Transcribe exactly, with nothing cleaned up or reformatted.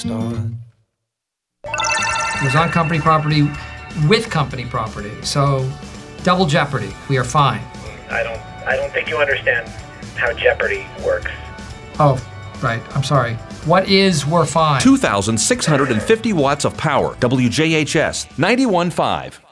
It was on company property with company property, so double jeopardy. We are fine. I don't. I don't think you understand how jeopardy works. Oh, right. I'm sorry. What is we're fine? two thousand six hundred fifty watts of power. W J H S ninety-one point five.